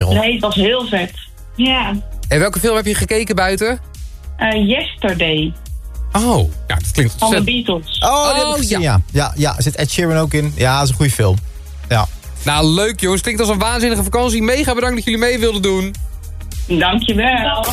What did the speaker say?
wel. Nee, het was heel vet. Ja. En welke film heb je gekeken buiten? Yesterday. Oh, ja, dat klinkt Van de ontzettend. Beatles. Oh, die heb ik gezien, ja. Ja, er zit Ed Sheeran ook in. Ja, dat is een goede film. Ja. Nou, leuk jongens. Klinkt als een waanzinnige vakantie. Mega bedankt dat jullie mee wilden doen. Dankjewel.